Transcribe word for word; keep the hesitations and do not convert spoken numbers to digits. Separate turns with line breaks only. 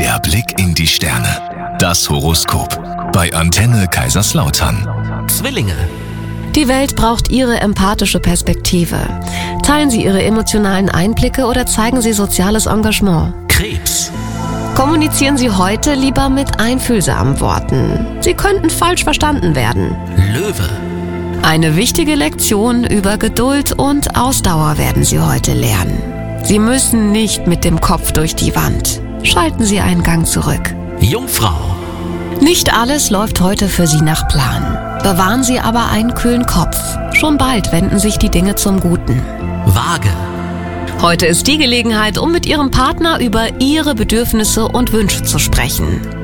Der Blick in die Sterne. Das Horoskop. Bei Antenne Kaiserslautern.
Zwillinge.
Die Welt braucht Ihre empathische Perspektive. Teilen Sie Ihre emotionalen Einblicke oder zeigen Sie soziales Engagement.
Krebs.
Kommunizieren Sie heute lieber mit einfühlsamen Worten. Sie könnten falsch verstanden werden.
Löwe.
Eine wichtige Lektion über Geduld und Ausdauer werden Sie heute lernen. Sie müssen nicht mit dem Kopf durch die Wand. Schalten Sie einen Gang zurück.
Jungfrau.
Nicht alles läuft heute für Sie nach Plan. Bewahren Sie aber einen kühlen Kopf. Schon bald wenden sich die Dinge zum Guten.
Waage.
Heute ist die Gelegenheit, um mit Ihrem Partner über Ihre Bedürfnisse und Wünsche zu sprechen.